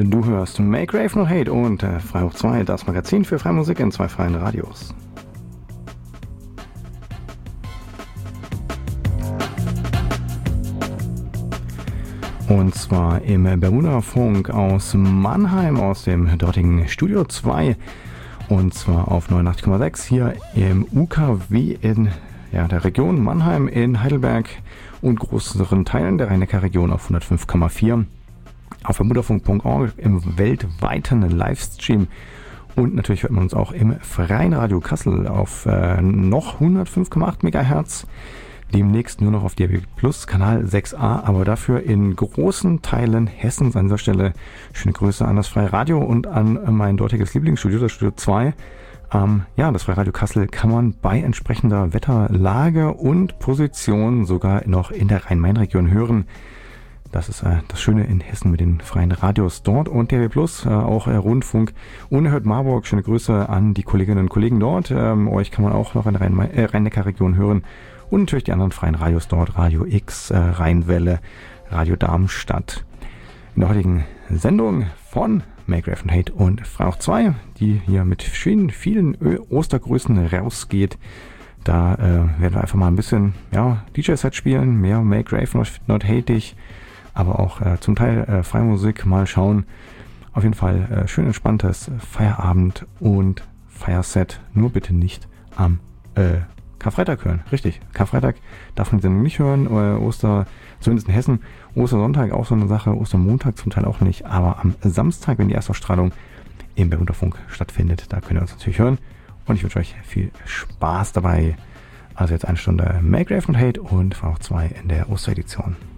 Du hörst Make Rave Not Hate und Frei hoch 2, das Magazin für freie Musik in zwei freien Radios. Und zwar im Bermuda-Funk aus Mannheim, aus dem dortigen Studio 2. Und zwar auf 89,6 hier im UKW in der Region Mannheim, in Heidelberg und größeren Teilen der Rhein-Neckar-Region auf 105,4. Auf bermudafunk.org im weltweiten Livestream. Und natürlich hört man uns auch im Freien Radio Kassel auf noch 105,8 MHz. Demnächst nur noch auf DAB Plus, Kanal 6a, aber dafür in großen Teilen Hessens. An dieser Stelle schöne Grüße an das Freie Radio und an mein dortiges Lieblingsstudio, das Studio 2. Das Freie Radio Kassel kann man bei entsprechender Wetterlage und Position sogar noch in der Rhein-Main-Region hören. Das ist das Schöne in Hessen mit den freien Radios dort und DAB Plus, auch Rundfunk. Unerhört Marburg, schöne Grüße an die Kolleginnen und Kollegen dort. Euch kann man auch noch in der Rhein-Neckar-Region hören. Und natürlich die anderen freien Radios dort, Radio X, Rheinwelle, Radio Darmstadt. In der heutigen Sendung von Make Rave Not Hate und Frei hoch 2, die hier mit vielen Ostergrüßen rausgeht. Da werden wir einfach mal ein bisschen DJ-Set spielen, mehr Make Rave Not Hateig, aber auch zum Teil freie Musik mal schauen. Auf jeden Fall schön entspanntes Feierabend und Feierset, nur bitte nicht am Karfreitag hören. Richtig, Karfreitag darf man die Sendung nicht hören, zumindest in Hessen. Ostersonntag auch so eine Sache, Ostermontag zum Teil auch nicht, aber am Samstag, wenn die Erstausstrahlung im Bermuda-Funk stattfindet, da könnt ihr uns natürlich hören und ich wünsche euch viel Spaß dabei. Also jetzt eine Stunde Make Rave Not Hate und Frei hoch 2 in der Osteredition.